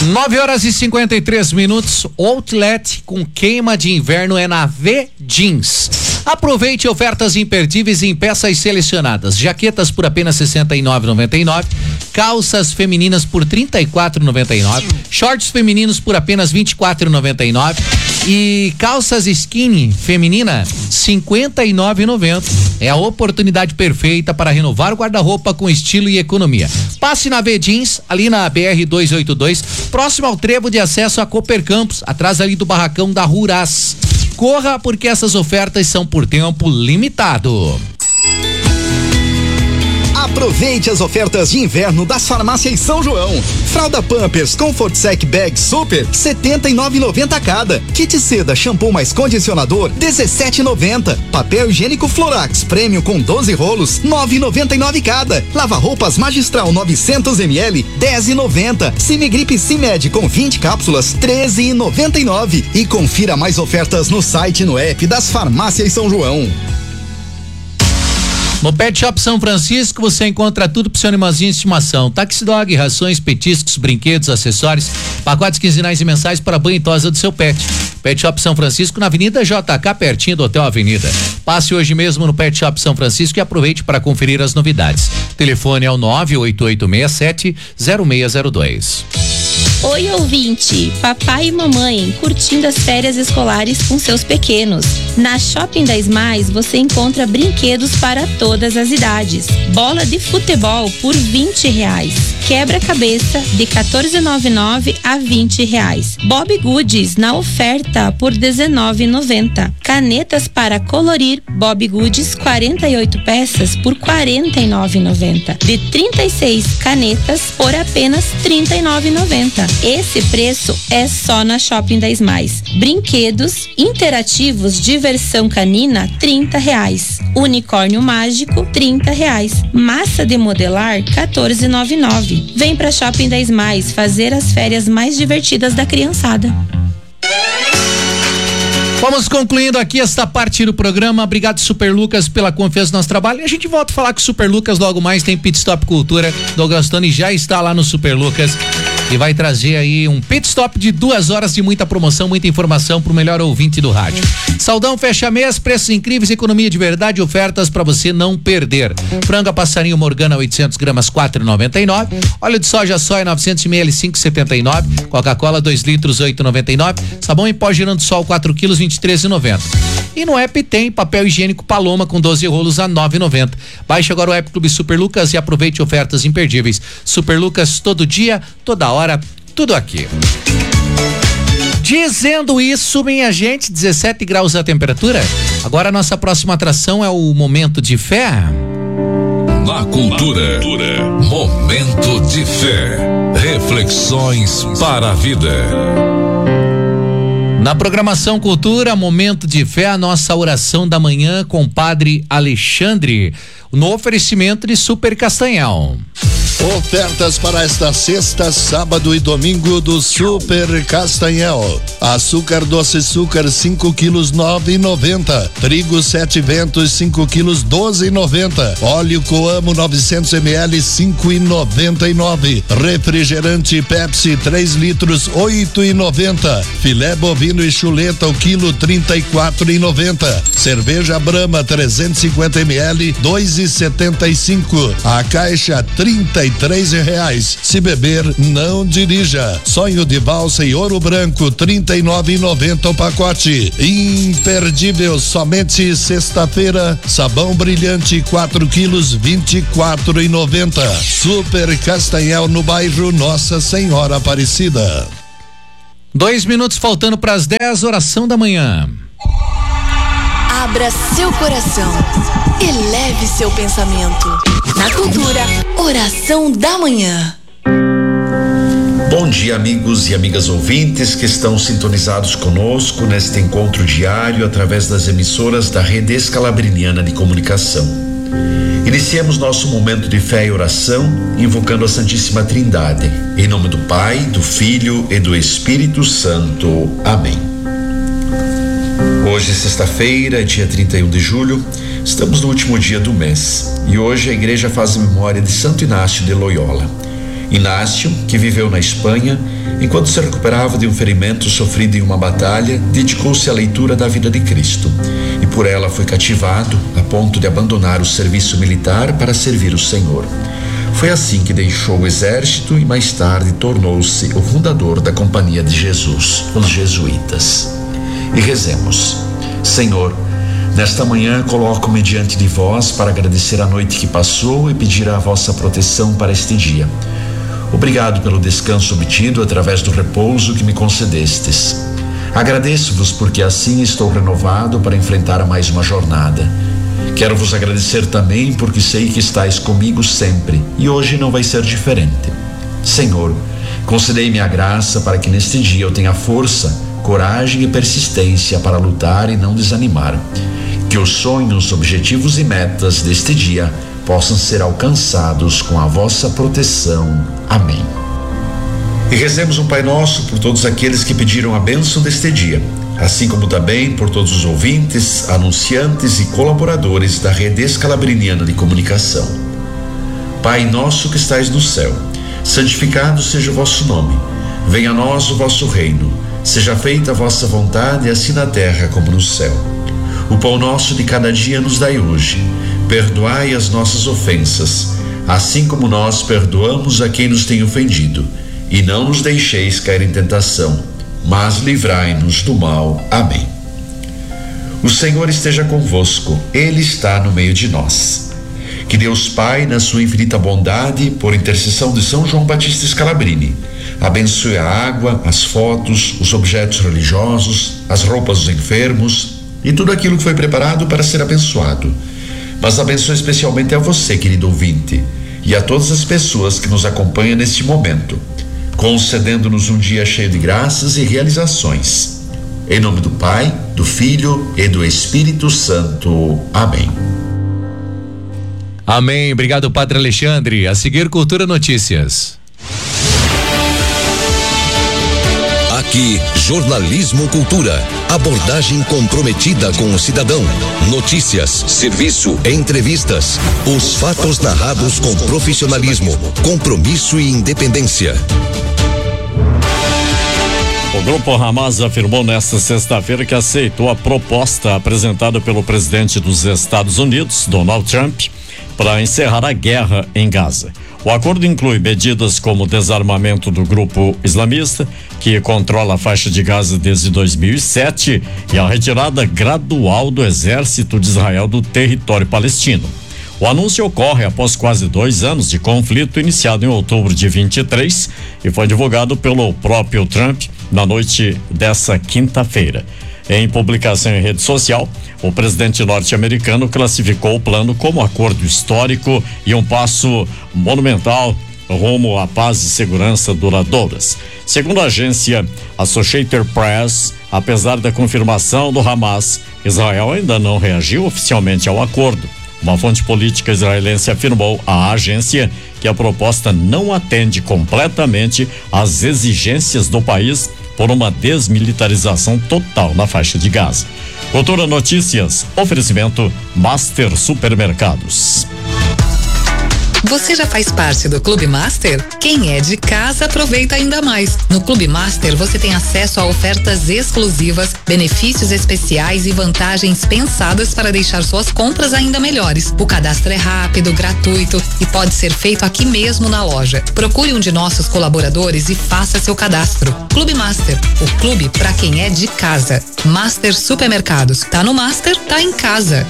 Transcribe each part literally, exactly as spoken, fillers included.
nove horas e cinquenta e três minutos. Outlet com queima de inverno é na V Jeans. Aproveite ofertas imperdíveis em peças selecionadas. Jaquetas por apenas sessenta e nove reais e noventa e nove centavos. Calças femininas por trinta e quatro reais e noventa e nove centavos. Shorts femininos por apenas vinte e quatro reais e noventa e nove centavos. E calças skinny feminina cinquenta e nove reais e noventa centavos. É a oportunidade perfeita para renovar o guarda-roupa com estilo e economia. Passe na V Jeans, ali na B R duzentos e oitenta e dois, próximo ao trevo de acesso a Cooper Campos, atrás ali do barracão da Ruras. Corra, porque essas ofertas são por tempo limitado. Aproveite as ofertas de inverno das farmácias São João. Fralda Pampers Comfort Sec Bag Super setenta e nove reais e noventa centavos cada. Kit seda shampoo mais condicionador dezessete reais e noventa centavos. Papel higiênico Florax Premium com doze rolos nove reais e noventa e nove centavos cada. Lava roupas Magistral novecentos mililitros dez reais e noventa centavos. Cimegripe Cimed com vinte cápsulas treze reais e noventa e nove centavos. E confira mais ofertas no site e no app das farmácias São João. No Pet Shop São Francisco você encontra tudo pro seu animalzinho de estimação. Taxi Dog, rações, petiscos, brinquedos, acessórios, pacotes quinzenais e mensais para banho e tosa do seu pet. Pet Shop São Francisco na Avenida J K, pertinho do Hotel Avenida. Passe hoje mesmo no Pet Shop São Francisco e aproveite para conferir as novidades. Telefone é o nove oito oito seis sete zero seis zero dois. Oi, ouvinte, papai e mamãe curtindo as férias escolares com seus pequenos. Na Shopping dez Mais você encontra brinquedos para todas as idades. Bola de futebol por vinte reais. Quebra-cabeça de quatorze reais e noventa e nove centavos a vinte reais. Bob Goods na oferta por dezenove reais e noventa centavos. Canetas para colorir Bob Goods quarenta e oito peças por quarenta e nove reais e noventa centavos. De trinta e seis canetas por apenas trinta e nove reais e noventa centavos. Esse preço é só na Shopping dez Mais. Brinquedos interativos diversão canina trinta reais. Unicórnio mágico trinta reais. Massa de modelar quatorze reais e noventa e nove centavos. Vem pra Shopping dez Mais fazer as férias mais divertidas da criançada. Vamos concluindo aqui esta parte do programa. Obrigado, Super Lucas, pela confiança no nosso trabalho. E a gente volta a falar com o Super Lucas logo mais. Tem Pit Stop Cultura. Douglas Tony já está lá no Super Lucas e vai trazer aí um pit stop de duas horas de muita promoção, muita informação pro melhor ouvinte do rádio. Saudão fecha mês, preços incríveis, economia de verdade, ofertas para você não perder. Franga passarinho Morgana oitocentos gramas quatro reais e noventa e nove centavos. Óleo de soja soia novecentos mililitros cinco reais e setenta e nove centavos. Coca-Cola dois litros oito reais e noventa e nove centavos. Sabão em pó Girando Sol quatro quilos vinte e três reais e noventa centavos. E no app tem papel higiênico Paloma com doze rolos a nove reais e noventa centavos. Baixe agora o app Clube Super Lucas e aproveite ofertas imperdíveis. Super Lucas, todo dia, toda hora, tudo aqui. Dizendo isso, minha gente, dezessete graus a temperatura. Agora a nossa próxima atração é o Momento de Fé. Na cultura, Momento de Fé. Reflexões para a vida. Na programação Cultura, Momento de Fé, a nossa oração da manhã com o Padre Alexandre, no oferecimento de Super Castanhal. Ofertas para esta sexta, sábado e domingo do Super Castanhel. Açúcar doce Sucar cinco quilos nove reais e noventa centavos. Trigo Sete Ventos cinco quilos doze reais e noventa centavos. Óleo Coamo novecentos mililitros cinco reais e noventa e nove centavos. Refrigerante Pepsi três litros oito reais e noventa centavos. Filé bovino e chuleta o quilo trinta e quatro reais e noventa centavos. Cerveja Brahma trezentos e cinquenta mililitros dois reais e setenta e cinco centavos. A caixa trinta e três reais. Se beber, não dirija. Sonho de valsa e ouro branco trinta e nove reais e noventa centavos o pacote. Imperdível, somente sexta-feira. Sabão brilhante quatro quilos vinte e quatro reais e noventa centavos. Super Castanhal no bairro Nossa Senhora Aparecida. Dois minutos faltando para as dez, oração da manhã. Abra seu coração, eleve seu pensamento. Na cultura, oração da manhã. Bom dia, amigos e amigas ouvintes que estão sintonizados conosco neste encontro diário através das emissoras da Rede Escalabriniana de Comunicação. Iniciemos nosso momento de fé e oração invocando a Santíssima Trindade. Em nome do Pai, do Filho e do Espírito Santo. Amém. Hoje, sexta-feira, dia trinta e um de julho, estamos no último dia do mês e hoje a igreja faz memória de Santo Inácio de Loyola. Inácio, que viveu na Espanha, enquanto se recuperava de um ferimento sofrido em uma batalha, dedicou-se à leitura da vida de Cristo e por ela foi cativado a ponto de abandonar o serviço militar para servir o Senhor. Foi assim que deixou o exército e mais tarde tornou-se o fundador da Companhia de Jesus, os jesuítas. E rezemos: Senhor, nesta manhã coloco-me diante de vós para agradecer a noite que passou e pedir a vossa proteção para este dia. Obrigado pelo descanso obtido através do repouso que me concedestes. Agradeço-vos porque assim estou renovado para enfrentar mais uma jornada. Quero vos agradecer também porque sei que estáis comigo sempre e hoje não vai ser diferente. Senhor, concedei-me a graça para que neste dia eu tenha força, coragem e persistência para lutar e não desanimar. Que os sonhos, objetivos e metas deste dia possam ser alcançados com a vossa proteção. Amém. E rezemos um Pai Nosso por todos aqueles que pediram a bênção deste dia, assim como também por todos os ouvintes, anunciantes e colaboradores da Rede Escalabriniana de Comunicação. Pai nosso que estais no céu, santificado seja o vosso nome. Venha a nós o vosso reino. Seja feita a vossa vontade, assim na terra como no céu. O pão nosso de cada dia nos dai hoje. Perdoai as nossas ofensas, assim como nós perdoamos a quem nos tem ofendido. E não nos deixeis cair em tentação, mas livrai-nos do mal. Amém. O Senhor esteja convosco, Ele está no meio de nós. Que Deus Pai, na sua infinita bondade, por intercessão de São João Batista Scalabrini, abençoe a água, as fotos, os objetos religiosos, as roupas dos enfermos e tudo aquilo que foi preparado para ser abençoado. Mas abençoe especialmente a você, querido ouvinte, e a todas as pessoas que nos acompanham neste momento, concedendo-nos um dia cheio de graças e realizações. Em nome do Pai, do Filho e do Espírito Santo. Amém. Amém. Obrigado, Padre Alexandre. A seguir, Cultura Notícias. Aqui, Jornalismo Cultura. Abordagem comprometida com o cidadão. Notícias, serviço, entrevistas. Os fatos narrados com profissionalismo, compromisso e independência. O grupo Hamas afirmou nesta sexta-feira que aceitou a proposta apresentada pelo presidente dos Estados Unidos, Donald Trump, para encerrar a guerra em Gaza. O acordo inclui medidas como o desarmamento do grupo islamista, que controla a faixa de Gaza desde dois mil e sete, e a retirada gradual do exército de Israel do território palestino. O anúncio ocorre após quase dois anos de conflito iniciado em outubro de vinte e três e foi divulgado pelo próprio Trump na noite dessa quinta-feira. Em publicação em rede social, o presidente norte-americano classificou o plano como acordo histórico e um passo monumental rumo à paz e segurança duradouras. Segundo a agência Associated Press, apesar da confirmação do Hamas, Israel ainda não reagiu oficialmente ao acordo. Uma fonte política israelense afirmou à agência que a proposta não atende completamente às exigências do país por uma desmilitarização total na faixa de Gaza. Cultura Notícias, oferecimento Master Supermercados. Você já faz parte do Clube Master? Quem é de casa aproveita ainda mais. No Clube Master você tem acesso a ofertas exclusivas, benefícios especiais e vantagens pensadas para deixar suas compras ainda melhores. O cadastro é rápido, gratuito e pode ser feito aqui mesmo na loja. Procure um de nossos colaboradores e faça seu cadastro. Clube Master, o clube para quem é de casa. Master Supermercados. Tá no Master, tá em casa.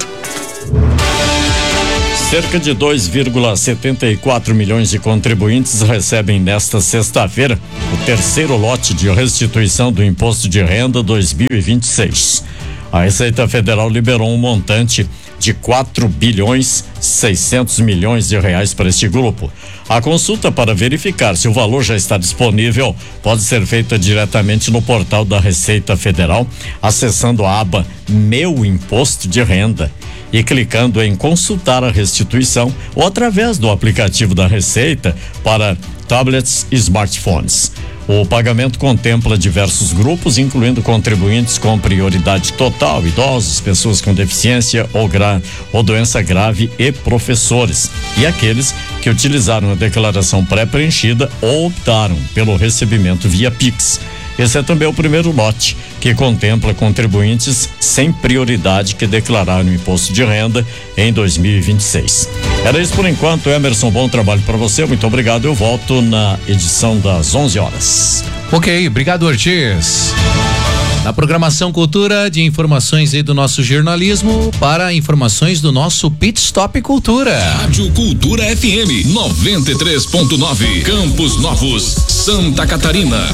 Cerca de dois vírgula setenta e quatro milhões de contribuintes recebem nesta sexta-feira o terceiro lote de restituição do Imposto de Renda dois mil e vinte e seis. A Receita Federal liberou um montante de quatro bilhões seiscentos milhões de reais para este grupo. A consulta para verificar se o valor já está disponível pode ser feita diretamente no portal da Receita Federal, acessando a aba Meu Imposto de Renda e clicando em consultar a restituição ou através do aplicativo da Receita para tablets e smartphones. O pagamento contempla diversos grupos, incluindo contribuintes com prioridade total, idosos, pessoas com deficiência ou, gra- ou doença grave e professores. E aqueles que utilizaram a declaração pré-preenchida ou optaram pelo recebimento via Pix. Esse é também o primeiro lote, que contempla contribuintes sem prioridade que declararam o imposto de renda em dois mil e vinte e seis. Era isso por enquanto, Emerson, bom trabalho para você, muito obrigado, eu volto na edição das onze horas. Ok, obrigado, Ortiz. Na programação Cultura, de informações aí do nosso jornalismo para informações do nosso Pit Stop Cultura. Rádio Cultura F M noventa e três ponto nove, Campos Novos, Santa Catarina.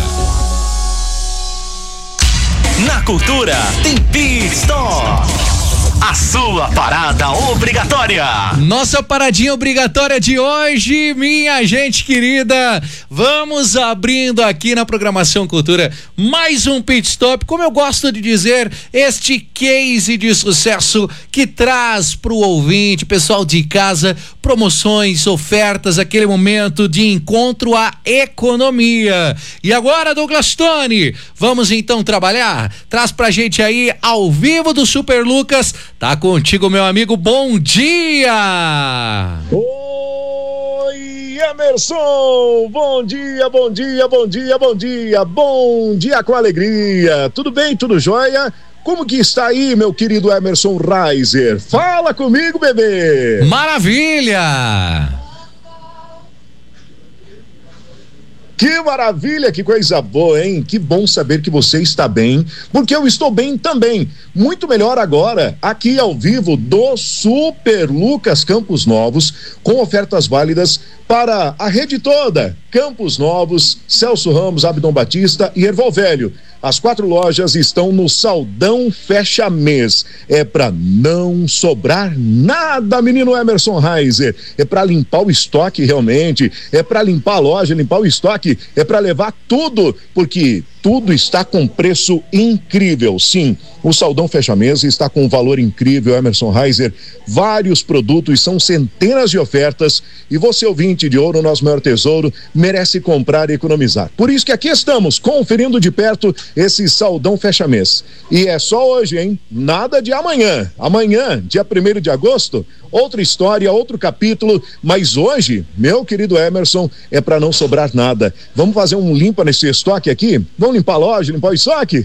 Na Cultura tem Pit Stop, a sua parada obrigatória. Nossa paradinha obrigatória de hoje, minha gente querida. Vamos abrindo aqui na programação Cultura mais um Pit Stop, como eu gosto de dizer, este case de sucesso que traz pro ouvinte, pessoal de casa, promoções, ofertas, aquele momento de encontro à economia. E agora, Douglas Tony, vamos então trabalhar? Traz pra gente aí ao vivo do Super Lucas. Tá contigo, meu amigo, bom dia! Oi, Emerson! Bom dia, bom dia, bom dia, bom dia, bom dia com alegria. Tudo bem, tudo jóia? Como que está aí, meu querido Emerson Reiser? Fala comigo, bebê! Maravilha! Que maravilha, que coisa boa, hein? Que bom saber que você está bem, porque eu estou bem também. Muito melhor agora, aqui ao vivo do Super Lucas Campos Novos, com ofertas válidas para a rede toda. Campos Novos, Celso Ramos, Abdon Batista e Erval Velho. As quatro lojas estão no Saldão Fecha Mês. É para não sobrar nada, menino Emerson Reiser. É para limpar o estoque realmente. É para limpar a loja, limpar o estoque. É para levar tudo, porque tudo está com preço incrível. Sim, o Saldão Fecha Mês está com um valor incrível, Emerson Reiser. Vários produtos, são centenas de ofertas. E você, ouvinte de Ouro, nosso maior tesouro, merece comprar e economizar. Por isso que aqui estamos, conferindo de perto esse Saldão Fecha Mês. E é só hoje, hein? Nada de amanhã. Amanhã, dia primeiro de agosto, outra história, outro capítulo. Mas hoje, meu querido Emerson, é para não sobrar nada. Vamos fazer um limpa nesse estoque aqui? Vamos limpar a loja, limpar o estoque?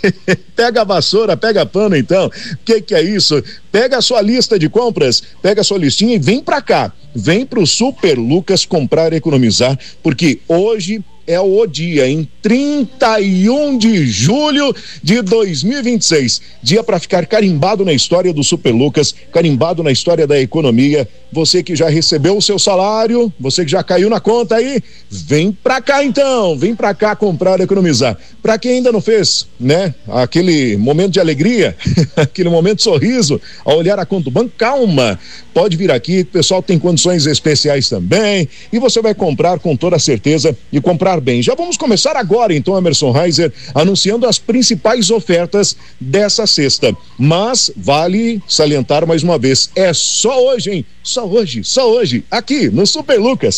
Pega a vassoura, pega pano então. O que que é isso? Pega a sua lista de compras, pega a sua listinha e vem pra cá. Vem pro Super Lucas comprar e economizar, porque hoje é o dia, em trinta e um de julho de dois mil e vinte e seis, dia para ficar carimbado na história do Super Lucas, carimbado na história da economia. Você que já recebeu o seu salário, você que já caiu na conta aí, vem pra cá então, vem pra cá comprar e economizar. Pra quem ainda não fez, né, aquele momento de alegria, aquele momento de sorriso, ao olhar a conta do banco, calma, pode vir aqui, o pessoal tem condições especiais também, e você vai comprar com toda certeza e comprar bem. Já vamos começar agora então, Emerson Reiser, anunciando as principais ofertas dessa sexta, mas vale salientar mais uma vez, é só hoje, hein? Só hoje, só hoje, aqui no Super Lucas.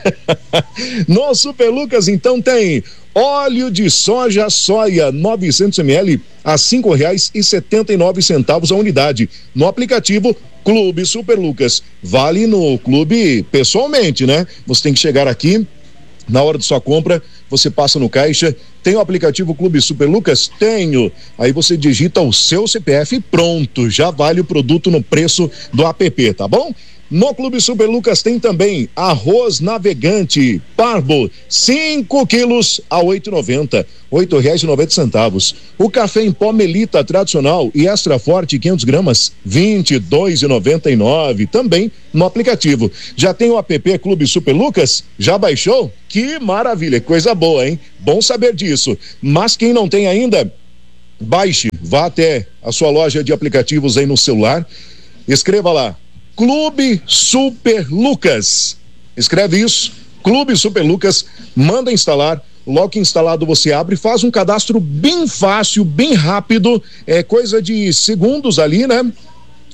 No Super Lucas então tem óleo de soja soia novecentos mililitros a cinco reais e setenta e nove centavos a unidade. No aplicativo Clube Super Lucas. Vale no clube pessoalmente, né? Você tem que chegar aqui, na hora de sua compra, você passa no caixa. Tem o aplicativo Clube Super Lucas? Tenho. Aí você digita o seu C P F e pronto, já vale o produto no preço do app, tá bom? No Clube Super Lucas tem também arroz navegante Parbo, cinco quilos a oito reais e noventa centavos, oito reais e noventa centavos. O café em pó Melita tradicional e extra forte quinhentos gramas, vinte e dois reais e noventa e nove centavos, também no aplicativo. Já tem o app Clube Super Lucas? Já baixou? Que maravilha, coisa boa, hein? Bom saber disso. Mas quem não tem ainda, baixe, vá até a sua loja de aplicativos aí no celular, escreva lá Clube Super Lucas. Escreve isso, Clube Super Lucas, manda instalar. Logo que instalado você abre e faz um cadastro bem fácil, bem rápido, é coisa de segundos ali, né?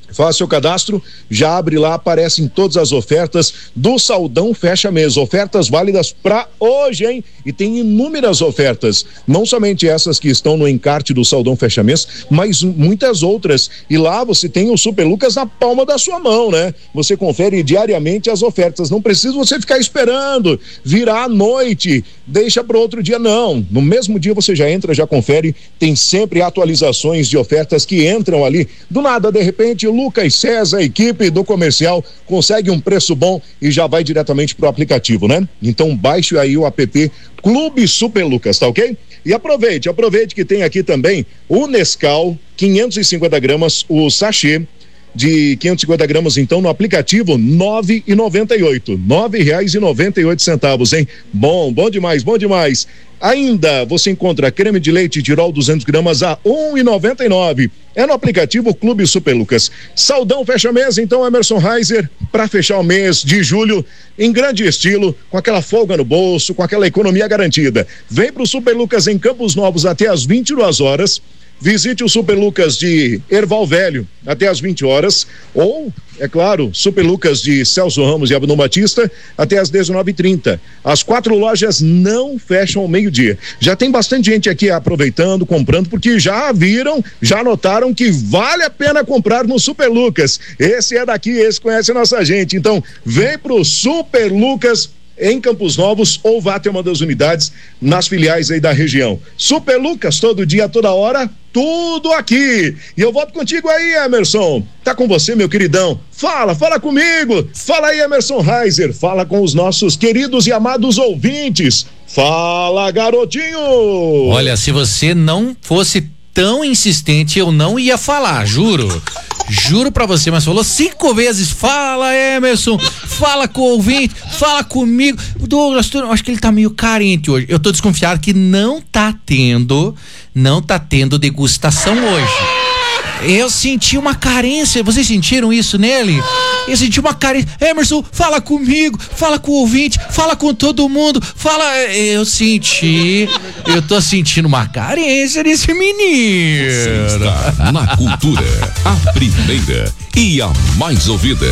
Faça seu cadastro, já abre lá, aparecem todas as ofertas do Saldão Fecha Mês. Ofertas válidas para hoje, hein? E tem inúmeras ofertas, não somente essas que estão no encarte do Saldão Fecha Mês, mas muitas outras. E lá você tem o Super Lucas na palma da sua mão, né? Você confere diariamente as ofertas. Não precisa você ficar esperando virar à noite, deixa para outro dia, não. No mesmo dia você já entra, já confere. Tem sempre atualizações de ofertas que entram ali. Do nada, de repente, o Lucas César, a equipe do comercial, consegue um preço bom e já vai diretamente pro aplicativo, né? Então baixe aí o app Clube Super Lucas, tá ok? E aproveite, aproveite que tem aqui também o Nescau, quinhentos e cinquenta gramas, o sachê de quinhentos e cinquenta gramas, então, no aplicativo, nove reais e noventa e oito, nove reais e noventa e oito centavos, hein? Bom, bom demais, bom demais. Ainda você encontra creme de leite Tirol duzentos gramas a um real e noventa e nove. É no aplicativo Clube Super Lucas. Saldão fecha mês, então, Emerson Reiser, para fechar o mês de julho em grande estilo, com aquela folga no bolso, com aquela economia garantida. Vem pro Super Lucas em Campos Novos até às vinte e duas horas. Visite o Super Lucas de Erval Velho até às vinte horas, ou, é claro, Super Lucas de Celso Ramos e Abdon Batista até às dezenove e trinta. As quatro lojas não fecham ao meio-dia. Já tem bastante gente aqui aproveitando, comprando, porque já viram, já notaram que vale a pena comprar no Super Lucas. Esse é daqui, esse conhece a nossa gente. Então, vem pro Super Lucas em Campos Novos ou vá ter uma das unidades nas filiais aí da região. Super Lucas, todo dia, toda hora, tudo aqui. E eu volto contigo aí, Emerson. Tá com você, meu queridão. Fala, fala comigo. Fala aí, Emerson Reiser. Fala com os nossos queridos e amados ouvintes. Fala, garotinho. Olha, se você não fosse tão insistente, eu não ia falar, juro. Juro pra você, mas falou cinco vezes. Fala, Emerson, fala com o ouvinte, fala comigo. O Douglas, eu acho que ele tá meio carente hoje. Eu tô desconfiado que não tá tendo, não tá tendo degustação hoje. Eu senti uma carência, vocês sentiram isso nele? Eu senti uma carência. Emerson, fala comigo, fala com o ouvinte, fala com todo mundo, fala. Eu senti, eu tô sentindo uma carência nesse menino. Você está na Cultura, a primeira e a mais ouvida.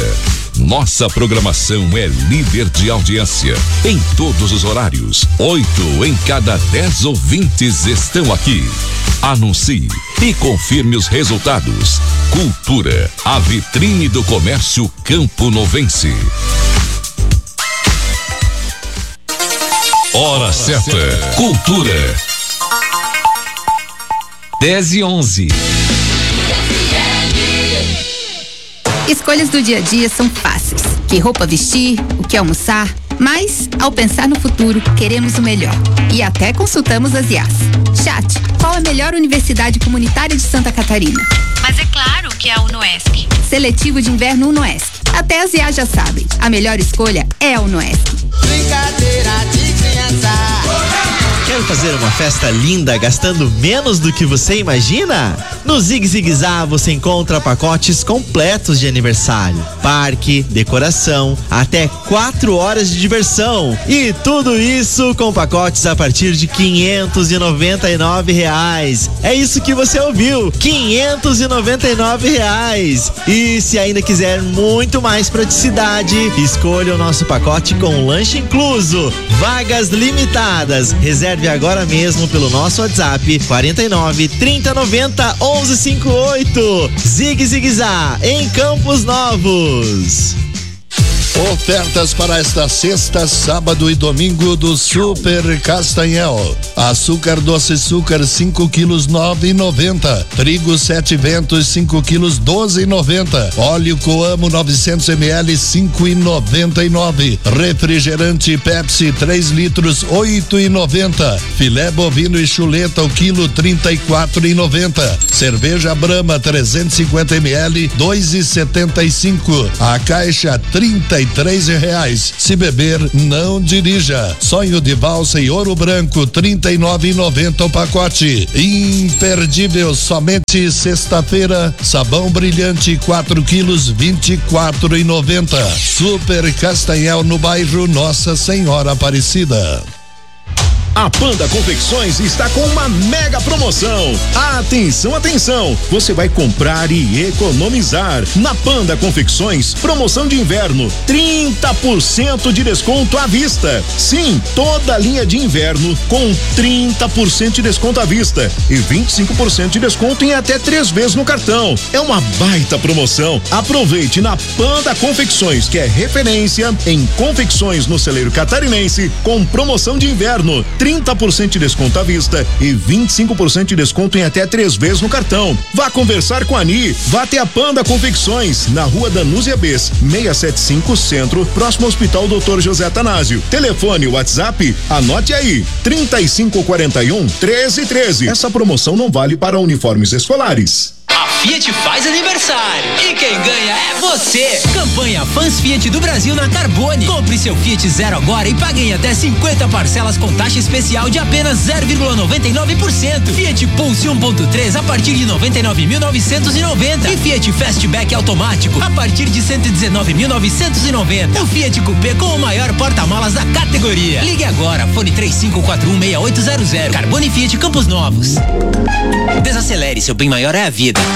Nossa programação é líder de audiência em todos os horários. Oito em cada dez ouvintes estão aqui. Anuncie e confirme os resultados. Cultura, a vitrine do comércio Campo Novense. Hora certa. Cultura. dez e onze. Escolhas do dia a dia são fáceis. Que roupa vestir, o que almoçar. Mas, ao pensar no futuro, queremos o melhor. E até consultamos as I As. Chat, qual a melhor universidade comunitária de Santa Catarina? Mas é claro que é a UNOESC. Seletivo de inverno UNOESC. Até as I As já sabem. A melhor escolha é a UNOESC. Brincadeira de criança. Quer fazer uma festa linda gastando menos do que você imagina? No Zig Zig Zá você encontra pacotes completos de aniversário, parque, decoração, até quatro horas de diversão. E tudo isso com pacotes a partir de quinhentos e noventa e nove reais. É isso que você ouviu, quinhentos e noventa e nove reais. E se ainda quiser muito mais praticidade, escolha o nosso pacote com lanche incluso. Vagas limitadas. Reserve agora mesmo pelo nosso WhatsApp quarenta e nove, trinta, noventa, onze, cinquenta e oito. Zig Zig Zá em Campos Novos. Ofertas para esta sexta, sábado e domingo do Super Castanhel. Açúcar doce açúcar cinco quilos nove e noventa. Trigo Sete Ventos cinco quilos doze e noventa. Óleo Coamo novecentos mililitros cinco e noventa e nove. Refrigerante Pepsi três litros oito e noventa. Filé bovino e chuleta o quilo trinta e quatro e noventa. Cerveja Brahma trezentos e cinquenta mililitros dois e setenta e cinco. A caixa trinta e três reais. Se beber, não dirija. Sonho de valsa e ouro branco, trinta e nove e noventa o pacote. Imperdível, somente sexta-feira. Sabão brilhante, quatro quilos, vinte e quatro e noventa. Super Castanhel no bairro Nossa Senhora Aparecida. A Panda Confecções está com uma mega promoção. Atenção, atenção! Você vai comprar e economizar. Na Panda Confecções, promoção de inverno, trinta por cento de desconto à vista. Sim, toda a linha de inverno com trinta por cento de desconto à vista e vinte e cinco por cento de desconto em até três vezes no cartão. É uma baita promoção. Aproveite na Panda Confecções, que é referência em confecções no celeiro catarinense, com promoção de inverno, trinta por cento de desconto à vista e vinte e cinco por cento de desconto em até três vezes no cartão. Vá conversar com a Ani. Vá até a Panda Confecções, na rua Danúzia Bes, seiscentos e setenta e cinco Centro, próximo ao Hospital doutor José Atanásio. Telefone WhatsApp, anote aí, trinta e cinco quarenta e um, treze treze. Essa promoção não vale para uniformes escolares. A Fiat faz aniversário e quem ganha é você. Campanha Fãs Fiat do Brasil na Carbone. Compre seu Fiat Zero agora e pague em até cinquenta parcelas com taxa especial de apenas zero vírgula noventa e nove por cento. Fiat Pulse um ponto três a partir de noventa e nove mil novecentos e noventa e Fiat Fastback automático a partir de cento e dezenove mil novecentos e noventa. O Fiat Coupé com o maior porta-malas da categoria. Ligue agora, fone três cinco quatro um, seis oito zero zero. Carbone Fiat Campos Novos. Desacelere, seu bem maior é a vida.